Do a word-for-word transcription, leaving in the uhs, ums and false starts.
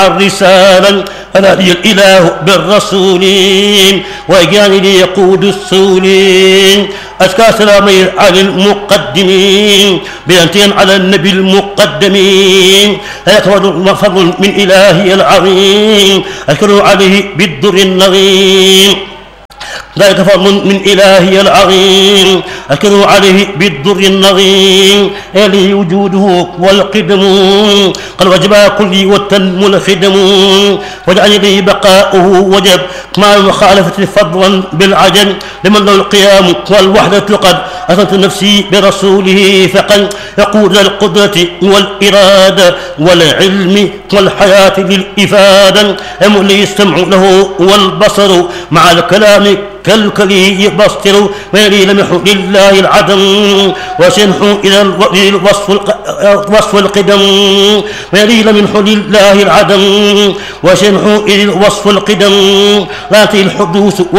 الرسالة ألا لي الإله بالرسول وإجاني لي يقود السولين أزكى سلامي على المقدمين بأنتين على النبي المقدمين أيكبر فضل من إلهي العظيم أشكر عليه بالدر النظيم ذلك فضل من إلهي العظيم أشكر عليه بالدر النظيم إليه وجوده والقدم قد وجب كلي والتنم الخدم وجعل لي بقاؤه وجب مع المخالفة فضلا بالعجل لمن له القيام والوحدة قد أثبت نفسي برسوله فقد يقول القدرة والإرادة والعلم والحياة للإفادة يملي السمع له والبصر مع الكلام كالكلي يبصر ويلي لمح لله العدم وسنح إلى الوصف وصف القدم ويلي لمح لله العدم وسنح إلى الوصف القدم لا الحدوث